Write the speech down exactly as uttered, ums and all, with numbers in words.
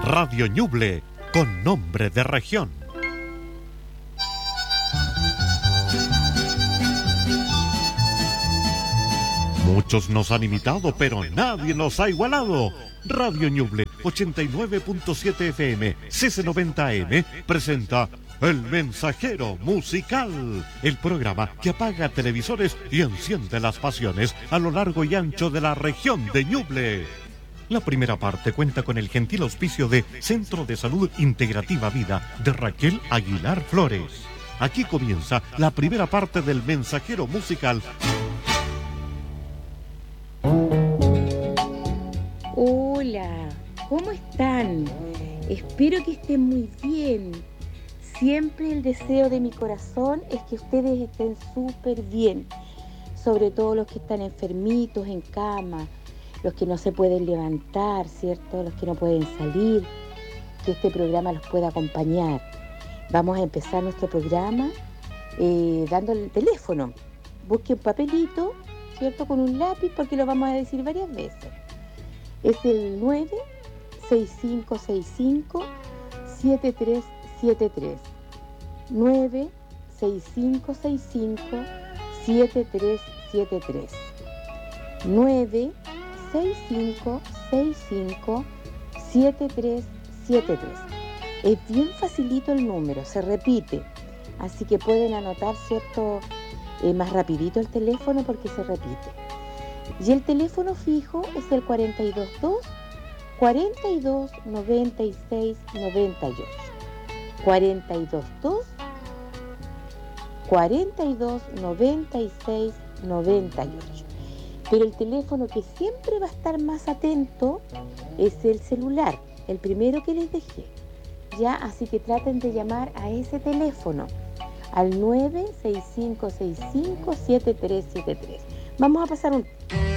Radio Ñuble, con nombre de región. Muchos nos han imitado, pero nadie nos ha igualado. Radio Ñuble, ochenta y nueve punto siete F M, C C noventa A M, presenta El Mensajero Musical, el programa que apaga televisores y enciende las pasiones a lo largo y ancho de la región de Ñuble. La primera parte cuenta con el gentil auspicio de Centro de Salud Integrativa Vida de Raquel Aguilar Flores. Aquí comienza la primera parte del Mensajero Musical. Hola, ¿cómo están? Espero que estén muy bien. Siempre el deseo de mi corazón es que ustedes estén súper bien, sobre todo los que están enfermitos en cama, los que no se pueden levantar, ¿cierto? Los que no pueden salir, que este programa los pueda acompañar. Vamos a empezar nuestro programa eh, dando el teléfono. Busque un papelito, ¿cierto? Con un lápiz, porque lo vamos a decir varias veces. Es el nueve seis cinco seis cinco siete tres siete tres. nueve seis cinco seis cinco siete tres siete tres. nueve seis cinco seis cinco siete tres siete tres. Es bien facilito el número, se repite, así que pueden anotar, ¿cierto? Eh, más rapidito el teléfono porque se repite. Y el teléfono fijo es el cuarenta y dos dos, cuarenta y dos, noventa y seis, noventa y ocho. cuarenta y dos dos, cuarenta y dos, noventa y seis, noventa y ocho. Pero el teléfono que siempre va a estar más atento es el celular, el primero que les dejé. Ya, así que traten de llamar a ese teléfono, al nueve seis cinco seis cinco siete tres siete tres. Vamos a pasar un...